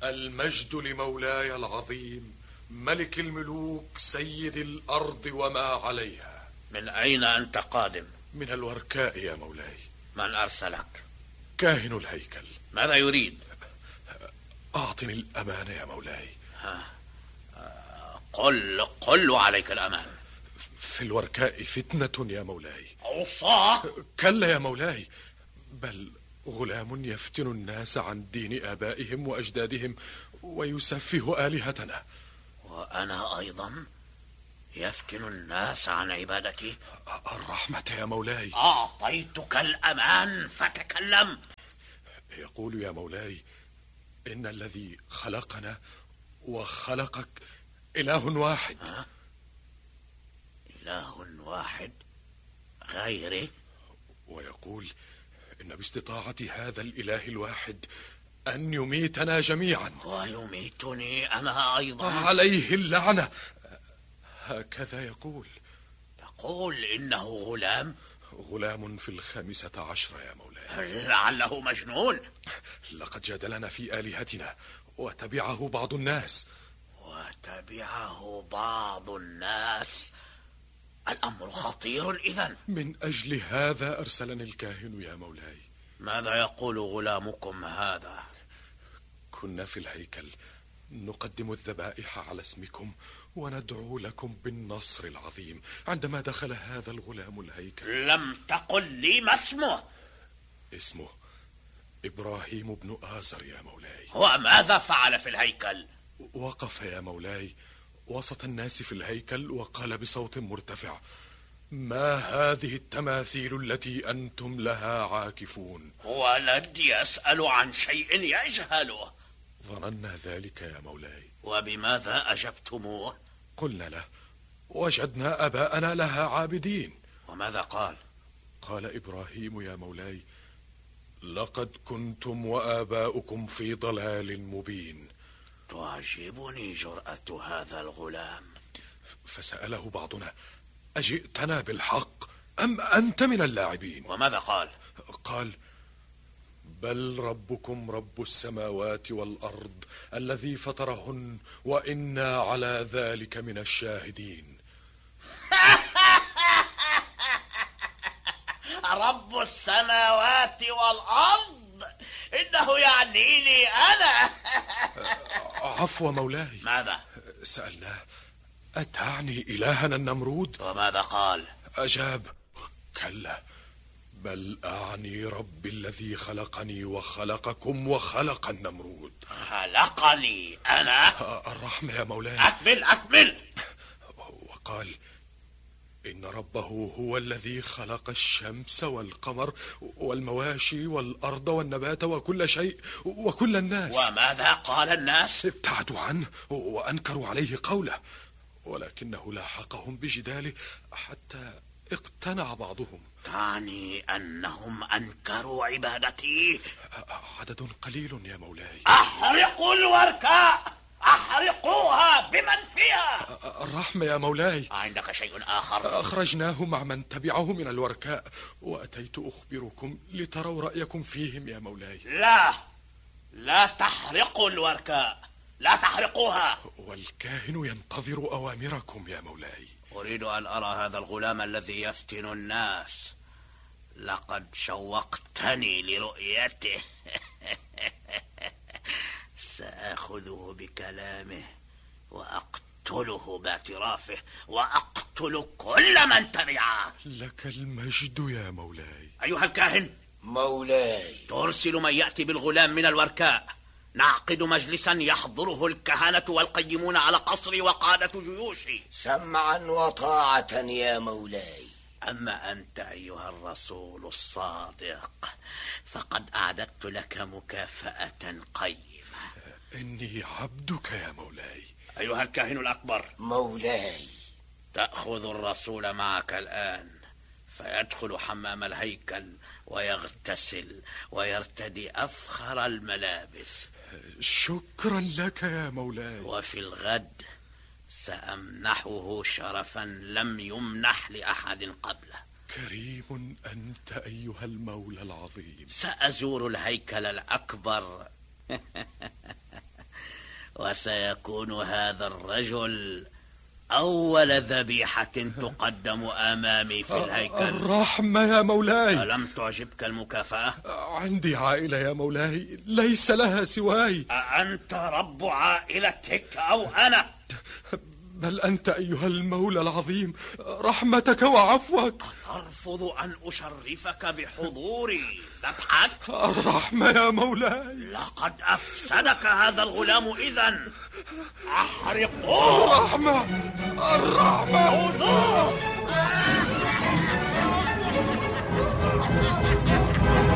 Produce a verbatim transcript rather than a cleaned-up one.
المجد لمولاي العظيم ملك الملوك سيد الأرض وما عليها. من أين أنت قادم؟ من الوركاء يا مولاي. من أرسلك؟ كاهن الهيكل. ماذا يريد؟ أعطني الأمان يا مولاي. ها. قل قل عليك الأمان. في الوركاء فتنة يا مولاي. عصاة؟ كلا يا مولاي، بل غلام يفتن الناس عن دين آبائهم وأجدادهم ويسفه آلهتنا. وأنا أيضا يفتن الناس عن عبادتي؟ الرحمة يا مولاي. أعطيتك الأمان فتكلم. يقول يا مولاي إن الذي خلقنا وخلقك إله واحد. ها؟ إله واحد غيري؟ ويقول إن باستطاعة هذا الإله الواحد أن يميتنا جميعا. ويميتني أنا أيضا؟ عليه اللعنة. هكذا يقول. تقول إنه غلام؟ غلام في الخامسة عشرة يا مولاي. لعله مجنون. لقد جادلنا في آلهتنا وتبعه بعض الناس. وتبعه بعض الناس؟ الأمر خطير إذن. من أجل هذا أرسلني الكاهن يا مولاي. ماذا يقول غلامكم هذا؟ كنا في الهيكل نقدم الذبائح على اسمكم وندعو لكم بالنصر العظيم عندما دخل هذا الغلام الهيكل. لم تقل لي ما اسمه؟ اسمه إبراهيم بن آزر يا مولاي. وماذا فعل في الهيكل؟ وقف يا مولاي وسط الناس في الهيكل وقال بصوت مرتفع: ما هذه التماثيل التي أنتم لها عاكفون؟ ولد يسأل عن شيء يجهله. ظننا ذلك يا مولاي. وبماذا أجبتموه؟ قلنا له: وجدنا أباءنا لها عابدين. وماذا قال؟ قال إبراهيم يا مولاي: لقد كنتم وآباؤكم في ضلال مبين. تعجبني جرأة هذا الغلام. فسأله بعضنا: أجئتنا بالحق أم أنت من اللاعبين؟ وماذا قال؟ قال: بل ربكم رب السماوات والأرض الذي فطرهن وإنا على ذلك من الشاهدين. رب السماوات والأرض؟ إنه يعنيني أنا. عفو مولاي. ماذا؟ سألناه: أتعني إلهنا النمرود؟ وماذا قال؟ أجاب: كلا، بل أعني ربي الذي خلقني وخلقكم وخلق النمرود. خلقني أنا؟ الرحمة يا مولاي. أكمل أكمل. وقال: إن ربه هو الذي خلق الشمس والقمر والمواشي والأرض والنبات وكل شيء وكل الناس. وماذا قال الناس؟ ابتعدوا عنه وأنكروا عليه قوله، ولكنه لاحقهم بجداله حتى اقتنع بعضهم. تعني أنهم أنكروا عبادتي؟ عدد قليل يا مولاي. أحرقوا الوركاء، أحرقوها بمن فيها. الرحمة يا مولاي. عندك شيء آخر؟ أخرجناه مع من تبعه من الوركاء وأتيت أخبركم لتروا رأيكم فيهم يا مولاي. لا، لا تحرقوا الوركاء، لا تحرقوها. والكاهن ينتظر أوامركم يا مولاي. أريد أن أرى هذا الغلام الذي يفتن الناس. لقد شوقتني لرؤيته. سأخذه بكلامه وأقتله باعترافه وأقتل كل من تبعه. لك المجد يا مولاي. أيها الكاهن. مولاي. ترسل من يأتي بالغلام من الوركاء. نعقد مجلسا يحضره الكهنة والقيمون على قصري وقادة جيوشي. سمعا وطاعة يا مولاي. أما أنت أيها الرسول الصادق فقد أعددت لك مكافأة قيمة. إني عبدك يا مولاي. أيها الكاهن الأكبر. مولاي. تأخذ الرسول معك الآن فيدخل حمام الهيكل ويغتسل ويرتدي أفخر الملابس. شكرا لك يا مولاي. وفي الغد سأمنحه شرفا لم يمنح لأحد قبله. كريم أنت أيها المولى العظيم. سأزور الهيكل الأكبر وسيكون هذا الرجل أول ذبيحة تقدم أمامي في الهيكل. الرحمة يا مولاي. ألم تعجبك المكافأة؟ عندي عائلة يا مولاي ليس لها سواي. أأنت رب عائلتك أو أنا؟ بل أنت أيها المولى العظيم، رحمتك وعفوك. أترفض أن أشرفك بحضوري ذبحك؟ الرحمة يا مولاي. لقد أفسدك هذا الغلام إذن. أحرقوه. الرحمة الرحمة. خذوه.